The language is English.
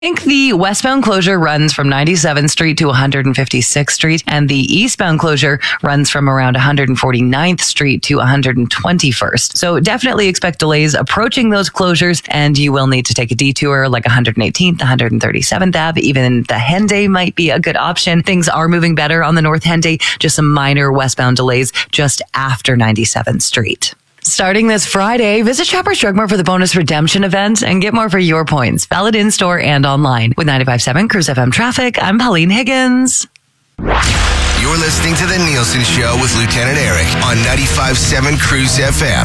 I think the westbound closure runs from 97th Street to 156th Street, and the eastbound closure runs from around 149th Street to 121st. So definitely expect delays approaching those closures, and you will need to take a detour like 118th, 137th Ave. Even the Henday might be a good option. Things are moving better on the North Henday, just some minor westbound delays just after 97th Street. Starting this Friday, visit Shoppers Drug Mart for the bonus redemption event and get more for your points. Valid in-store and online. With 95.7 Cruise FM Traffic, I'm Pauline Higgins. You're listening to The Nielsen Show with Lieutenant Eric on 95.7 Cruise FM.